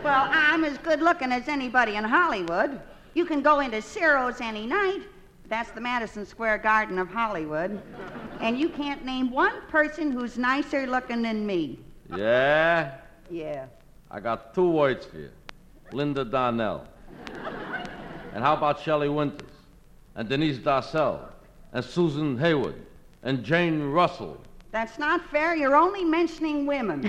Well, I'm as good looking as anybody in Hollywood. You can go into Ciro's any night. That's the Madison Square Garden of Hollywood. And you can't name one person who's nicer looking than me. Yeah? Yeah. I got 2 words for you. Linda Darnell. And how about Shelley Winters? And Denise Darcell? And Susan Hayward? And Jane Russell? That's not fair. You're only mentioning women.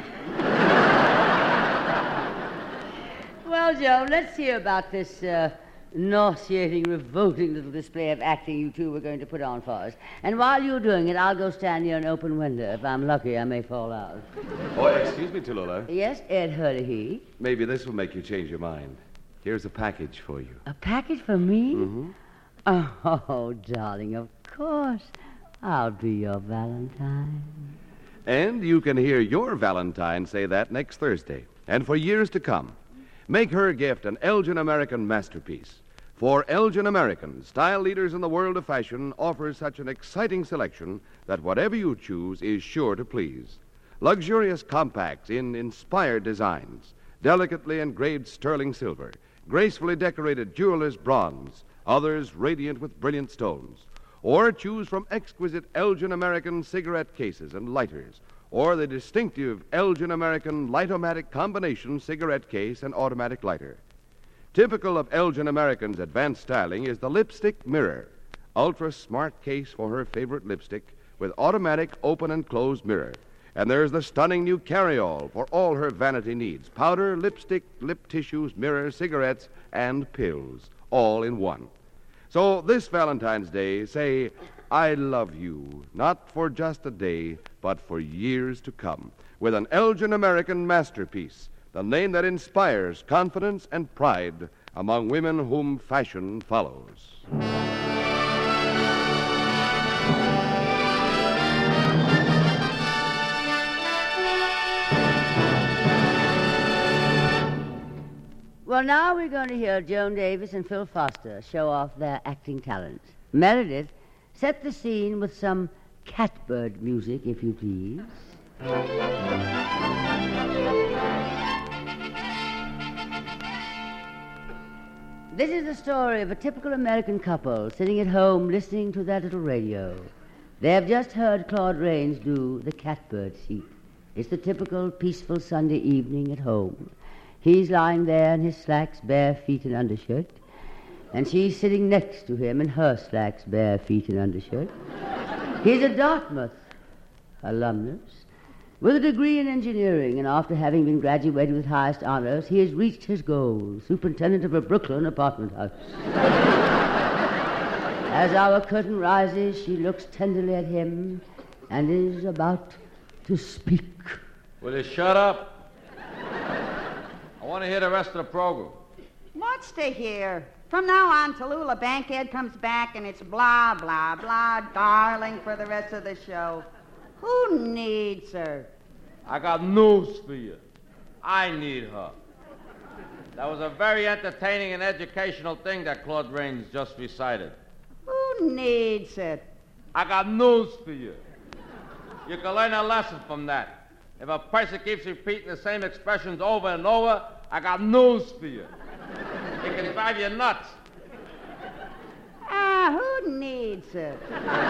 Well, Joe, let's hear about this nauseating, revolting little display of acting you two were going to put on for us. And while you're doing it, I'll go stand near an open window. If I'm lucky, I may fall out. Oh, excuse me, Tallulah. Yes, Ed Hurley. Maybe this will make you change your mind. Here's a package for you. A package for me? Mm-hmm. Oh, darling, of course. I'll be your Valentine. And you can hear your Valentine say that next Thursday, and for years to come. Make her gift an Elgin American masterpiece. For Elgin American, style leaders in the world of fashion, offers such an exciting selection that whatever you choose is sure to please. Luxurious compacts in inspired designs, delicately engraved sterling silver, gracefully decorated jeweler's bronze, others radiant with brilliant stones. Or choose from exquisite Elgin American cigarette cases and lighters, or the distinctive Elgin American Light-O-Matic combination cigarette case and automatic lighter. Typical of Elgin American's advanced styling is the lipstick mirror, ultra-smart case for her favorite lipstick with automatic open and closed mirror. And there's the stunning new carry-all for all her vanity needs: powder, lipstick, lip tissues, mirrors, cigarettes, and pills, all in one. So this Valentine's Day, say, I love you, not for just a day, but for years to come, with an Elgin American masterpiece, the name that inspires confidence and pride among women whom fashion follows. Well, now we're going to hear Joan Davis and Phil Foster show off their acting talents. Meredith, set the scene with some catbird music, if you please. This is the story of a typical American couple sitting at home listening to their little radio. They have just heard Claude Rains do the catbird sheet. It's the typical peaceful Sunday evening at home. He's lying there in his slacks, bare feet and undershirt, and she's sitting next to him in her slacks, bare feet and undershirt. He's a Dartmouth alumnus with a degree in engineering, and after having been graduated with highest honors, he has reached his goal, superintendent of a Brooklyn apartment house. As our curtain rises, she looks tenderly at him and is about to speak. Will you shut up? I want to hear the rest of the program. What's to hear? From now on, Tallulah Bankhead comes back and it's blah, blah, blah, darling, for the rest of the show. Who needs her? I got news for you. I need her. That was a very entertaining and educational thing that Claude Rains just recited. Who needs it? I got news for you. You can learn a lesson from that. If a person keeps repeating the same expressions over and over, I got news for you. It can drive you nuts. Who needs it?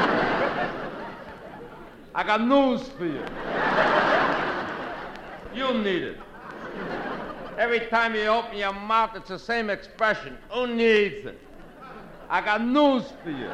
I got news for you. You need it. Every time you open your mouth, it's the same expression. Who needs it? I got news for you.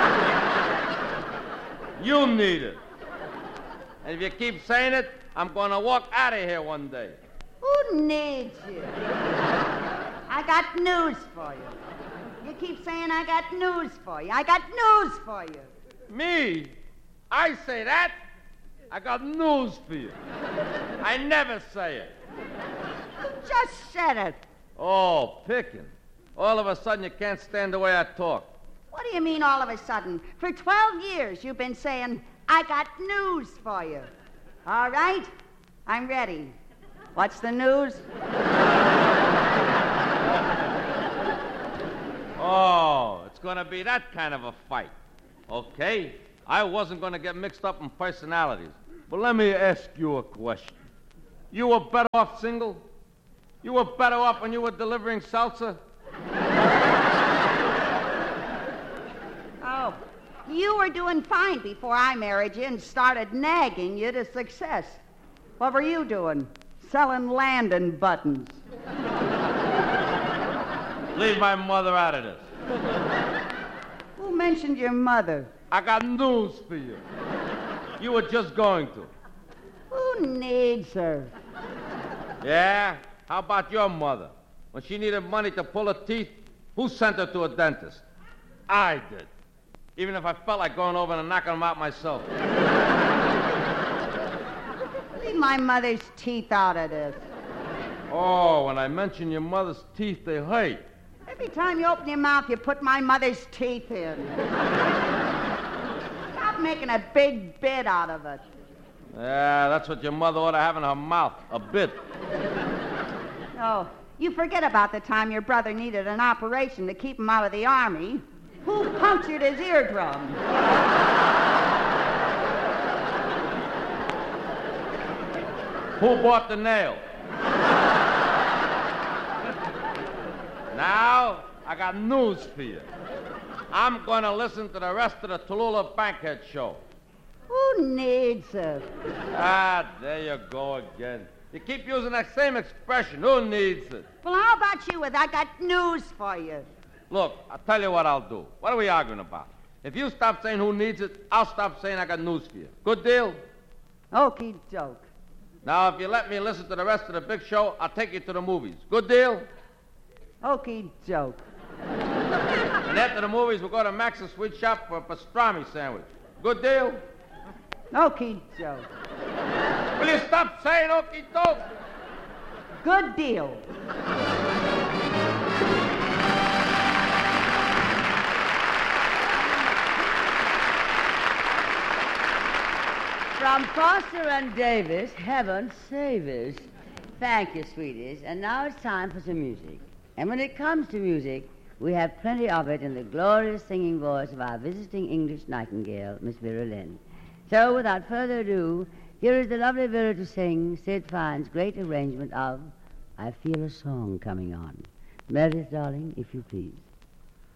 You need it. And if you keep saying it, I'm going to walk out of here one day. Who needs you? I got news for you. You keep saying I got news for you. I got news for you. Me? I say that? I got news for you. I never say it. You just said it. Oh, picking. All of a sudden you can't stand the way I talk. What do you mean all of a sudden? For 12 years you've been saying, I got news for you. All right, I'm ready. What's the news? Oh, it's going to be that kind of a fight. Okay, I wasn't going to get mixed up in personalities. But let me ask you a question. You were better off single? You were better off when you were delivering salsa. Oh, you were doing fine before I married you and started nagging you to success. What were you doing? Selling Landon buttons. Leave my mother out of this. Who mentioned your mother? I got news for you. You were just going to. Who needs her? Yeah? How about your mother? When she needed money to pull her teeth, who sent her to a dentist? I did. Even if I felt like going over and knocking them out myself. Leave my mother's teeth out of this. Oh, when I mention your mother's teeth, they hurt. Every time you open your mouth, you put my mother's teeth in. Stop making a big bit out of it. Yeah, that's what your mother ought to have in her mouth, a bit. Oh, you forget about the time your brother needed an operation to keep him out of the army. Who punctured his eardrum? Who bought the nail? Now, I got news for you. I'm going to listen to the rest of the Tallulah Bankhead show. Who needs it? Ah, there you go again. You keep using that same expression. Who needs it? Well, how about you with I got news for you. Look, I'll tell you what I'll do. What are we arguing about? If you stop saying who needs it, I'll stop saying I got news for you. Good deal? Okey doke. Now, if you let me listen to the rest of the big show, I'll take you to the movies. Good deal? Okey doke. And after the movies, we'll go to Max's Sweet Shop for a pastrami sandwich. Good deal? Okey doke. Will you stop saying okey doke? Good deal. From Foster and Davis, heaven save us. Thank you, sweeties. And now it's time for some music. And when it comes to music, we have plenty of it in the glorious singing voice of our visiting English nightingale, Miss Vera Lynn. So, without further ado, here is the lovely Vera to sing Sid Fine's great arrangement of I Feel a Song Coming On. Meredith, darling, if you please.